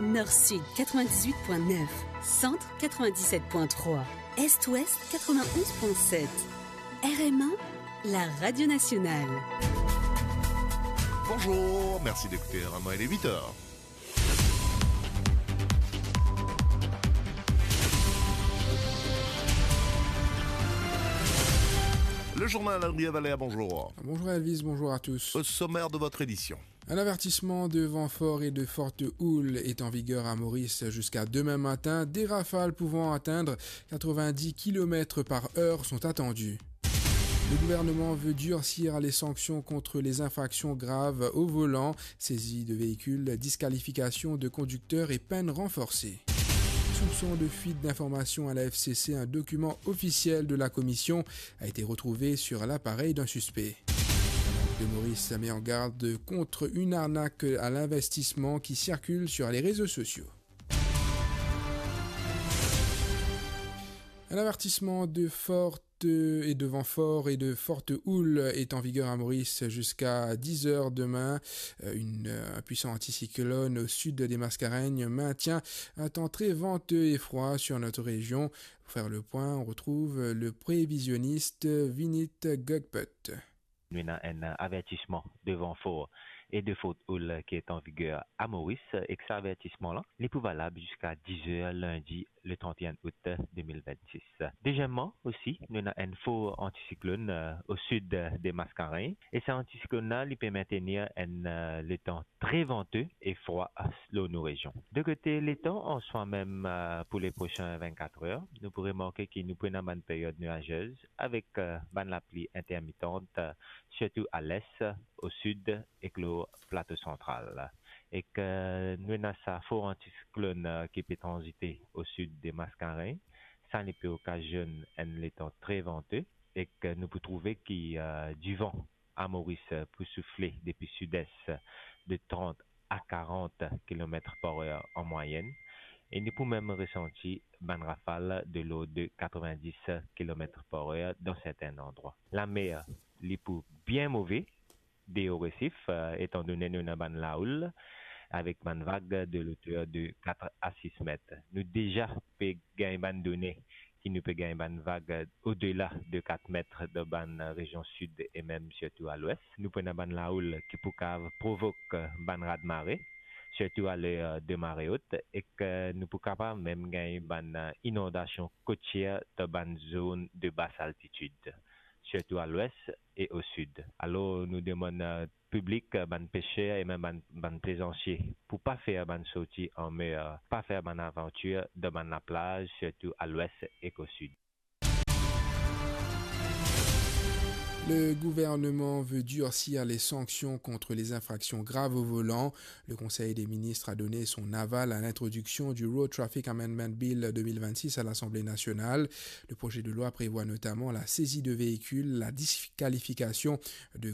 Nord-Sud 98.9, Centre 97.3, Est-Ouest 91.7. RM1, la radio nationale. Bonjour, merci d'écouter RM1, il est 8h. Le journal Adrien Valère, bonjour. Bonjour Elvis, bonjour à tous. Au sommaire de votre édition. Un avertissement de vent fort et de forte houle est en vigueur à Maurice jusqu'à demain matin. Des rafales pouvant atteindre 90 km par heure sont attendues. Le gouvernement veut durcir les sanctions contre les infractions graves au volant, saisie de véhicules, disqualification de conducteurs et peine renforcée. Soupçon de fuite d'informations à la FCC, un document officiel de la commission a été retrouvé sur l'appareil d'un suspect. La Banque de Maurice met en garde contre une arnaque à l'investissement qui circule sur les réseaux sociaux. Un avertissement de vent fort et de forte houle est en vigueur à Maurice jusqu'à 10h demain. Un puissant anticyclone au sud des Mascareignes maintient un temps très venteux et froid sur notre région. Pour faire le point, on retrouve le prévisionniste Vinit Gugput. Nous avons un avertissement de vent fort et de forte houle qui est en vigueur à Maurice et que cet avertissement-là est plus valable jusqu'à 10h lundi le 31 août 2026. Deuxièmement aussi, nous avons un fort anticyclone au sud des Mascareignes et cet anticyclone-là il peut maintenir le temps très venteux et froid dans nos régions. De côté les temps, en soi même pour les prochaines 24 heures, nous pourrons remarquer que nous prenons une période nuageuse avec la pluie intermittente surtout à l'est, au sud et le plateau central. Et que nous avons un fort anticyclone qui peut transiter au sud des Mascareignes. Ça ne peut occasionner un temps très venteux et que nous pouvons trouver qu'il y a du vent à Maurice peut souffler depuis sud-est de 30 à 40 km par heure en moyenne. Et nous pouvons même ressentir une rafale de l'eau de 90 km par heure dans certains endroits. La mer, est bien mauvais des hauts récifs, étant donné que nous avons une laoule avec une vague de hauteur de 4 à 6 mètres. Nous déjà pouvons gagner une donnée qui nous peut gagner une vague au-delà de 4 mètres de la région sud et même surtout à l'ouest. Nous prenons une laoule qui provoque une raz-de-marée, surtout à l'heure de marée haute, et que nous pouvons capables même gagner une inondation côtière dans une zone de basse altitude, surtout à l'ouest et au sud. Alors, nous demandons public, pêcheurs et même plaisanciers pour pas faire une sortie en mer, pas faire une aventure dans la plage, surtout à l'ouest et au sud. Le gouvernement veut durcir les sanctions contre les infractions graves au volant. Le Conseil des ministres a donné son aval à l'introduction du Road Traffic Amendment Bill 2026 à l'Assemblée nationale. Le projet de loi prévoit notamment la saisie de véhicules, la disqualification de